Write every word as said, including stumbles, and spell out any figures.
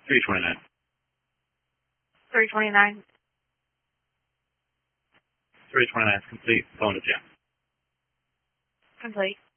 three twenty-nine. three twenty-nine. three twenty-nine is complete. Phone to Jim. Complete.